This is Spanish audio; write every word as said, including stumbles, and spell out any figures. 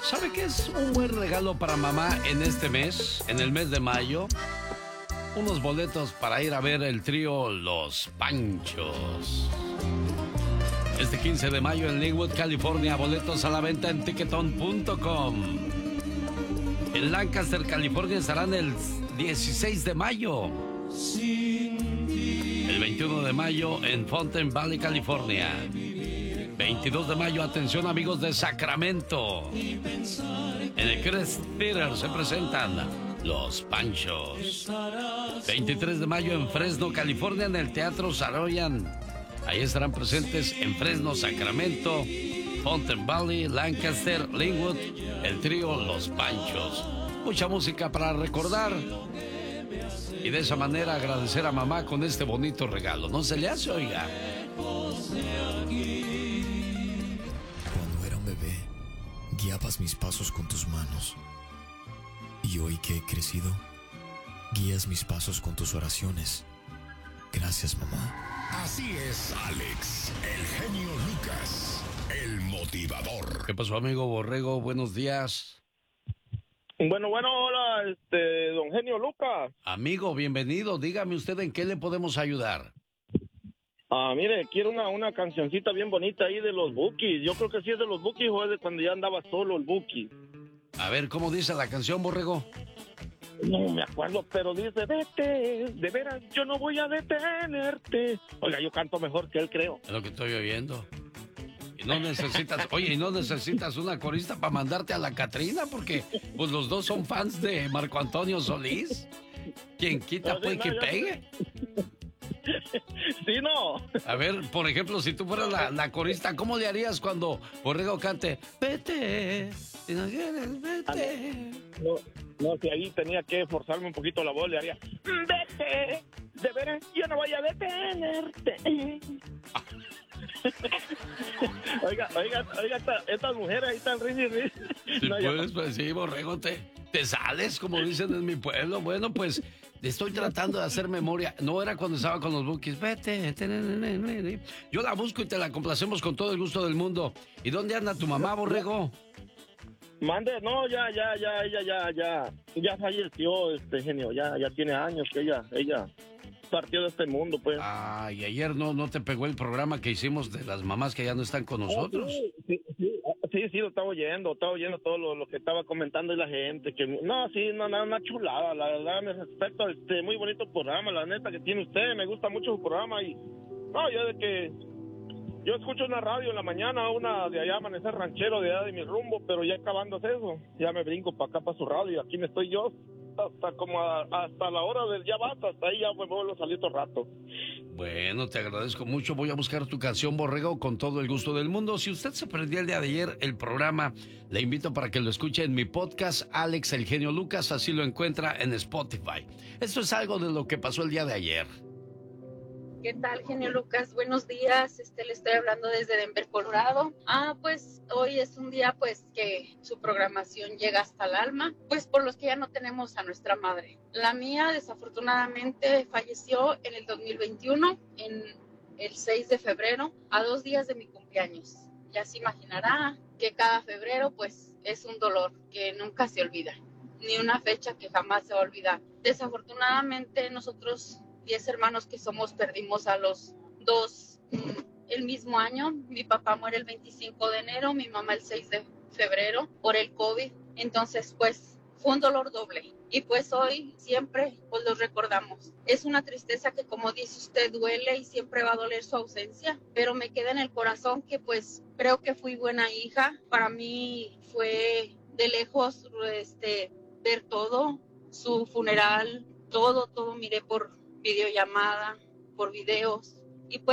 ¿Sabe qué es un buen regalo para mamá en este mes, en el mes de mayo? Unos boletos para ir a ver el trío Los Panchos. Este quince de mayo en Linwood, California. Boletos a la venta en ticketon punto com. En Lancaster, California estarán el dieciséis de mayo. El veintiuno de mayo en Fountain Valley, California. veintidós de mayo, atención amigos de Sacramento. En el Crest Theater se presentan Los Panchos. veintitrés de mayo en Fresno, California, en el Teatro Saroyan. Ahí estarán presentes en Fresno, Sacramento, Fountain Valley, Lancaster, Linwood, el trío Los Panchos. Mucha música para recordar y de esa manera agradecer a mamá con este bonito regalo. ¿No se le hace, oiga? Cuando era un bebé, guiabas mis pasos con tus manos. Y hoy que he crecido, guías mis pasos con tus oraciones. Gracias, mamá. Así es, Alex, el genio Lucas, el motivador. ¿Qué pasó, amigo Borrego? Buenos días. Bueno, bueno, hola, este, don genio Lucas. Amigo, bienvenido. Dígame usted en qué le podemos ayudar. Ah, mire, quiero una, una cancioncita bien bonita ahí de los Bukis. Yo creo que sí es de los Bukis o es de cuando ya andaba solo el Buki. A ver, ¿cómo dice la canción, Borrego? No me acuerdo, pero dice, vete, de veras, yo no voy a detenerte. Oiga, yo canto mejor que él, creo. Es lo que estoy oyendo. Y no necesitas, oye, y no necesitas una corista para mandarte a la Catrina, porque pues los dos son fans de Marco Antonio Solís. Quien quita, No, pues, no, que yo- pegue. Sí, no. A ver, por ejemplo, si tú fueras la, la corista, ¿cómo le harías cuando Borrego cante, vete, si no quieres, vete? No, no, si ahí tenía que forzarme un poquito la voz, le haría, vete, de veras, yo no voy a detenerte. Oiga, oiga, oiga, esta- estas mujeres ahí están risa y risa. Si No, ya puedes, pues sí, Borrego, te, te sales, como dicen en mi pueblo. Bueno, pues estoy tratando de hacer memoria. No era cuando estaba con los Bukis. Vete, te- yo la busco y te la complacemos con todo el gusto del mundo. ¿Y dónde anda tu mamá, Borrego? Mande, no, ya, ya, ya, ella ya, ya, ya falleció, este genio, ya, ya tiene años que ella, ella partió de este mundo, pues. Ay, ayer no, no te pegó el programa que hicimos de las mamás que ya no están con nosotros. Sí, sí, sí, sí, sí, lo estaba oyendo, estaba oyendo todo lo, lo que estaba comentando y la gente, que no, sí, no, no, una chulada, la verdad, me respeto, este, muy bonito programa, la neta que tiene usted, me gusta mucho su programa y, no, yo de que, yo escucho una radio en la mañana, una de allá, Amanecer Ranchero, de allá de mi rumbo, pero ya acabándose eso, ya me brinco para acá, para su radio, y aquí me estoy yo, hasta como a- hasta la hora del ya basta, hasta ahí ya me vuelvo a salir todo rato. Bueno, te agradezco mucho. Voy a buscar tu canción, Borrego, con todo el gusto del mundo. Si usted se perdió el día de ayer el programa, le invito para que lo escuche en mi podcast, Alex El Genio Lucas. Así lo encuentra en Spotify. Esto es algo de lo que pasó el día de ayer. ¿Qué tal, genio Lucas? Buenos días. Este, le estoy hablando desde Denver, Colorado. Ah, pues hoy es un día, pues, que su programación llega hasta el alma, pues por los que ya no tenemos a nuestra madre. La mía, desafortunadamente, falleció en el dos mil veintiuno, en el seis de febrero, a dos días de mi cumpleaños. Ya se imaginará que cada febrero, pues, es un dolor que nunca se olvida, ni una fecha que jamás se va a olvidar. Desafortunadamente, nosotros diez hermanos que somos perdimos a los dos mm, el mismo año. Mi papá muere el veinticinco de enero, mi mamá el seis de febrero por el COVID. Entonces, pues, fue un dolor doble. Y pues hoy siempre pues los recordamos. Es una tristeza que, como dice usted, duele y siempre va a doler su ausencia, pero me queda en el corazón que pues creo que fui buena hija. Para mí fue de lejos este, ver todo, su funeral, todo, todo miré por videollamada, por videos,